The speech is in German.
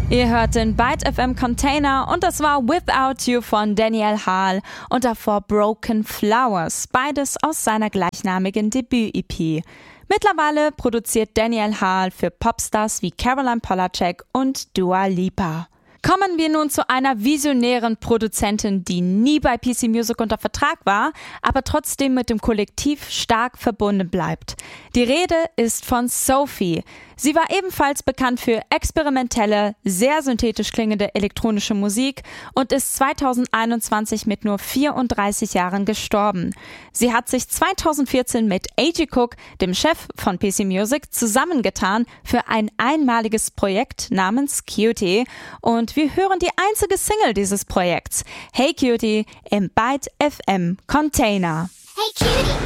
Ihr hört den Byte FM Container und das war Without You von Daniel Hall und davor Broken Flowers, beides aus seiner gleichnamigen Debüt-EP. Mittlerweile produziert Daniel Hall für Popstars wie Caroline Polachek und Dua Lipa. Kommen wir nun zu einer visionären Produzentin, die nie bei PC Music unter Vertrag war, aber trotzdem mit dem Kollektiv stark verbunden bleibt. Die Rede ist von Sophie. Sie war ebenfalls bekannt für experimentelle, sehr synthetisch klingende elektronische Musik und ist 2021 mit nur 34 Jahren gestorben. Sie hat sich 2014 mit A.G. Cook, dem Chef von PC Music, zusammengetan für ein einmaliges Projekt namens Cutie und wir hören die einzige Single dieses Projekts, Hey Cutie, im Byte FM Container. Hey Cutie,